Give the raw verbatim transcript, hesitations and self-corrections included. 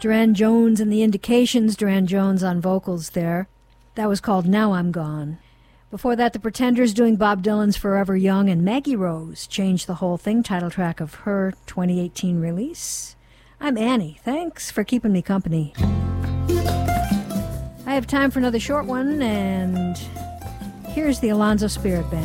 Duran Jones and the Indications, Duran Jones on vocals there. That was called Now I'm Gone. Before that, the Pretenders doing Bob Dylan's Forever Young, and Maggie Rose changed the whole thing, title track of her twenty eighteen release. I'm Annie. Thanks for keeping me company. I have time for another short one, and here's the Alonzo Spirit Band.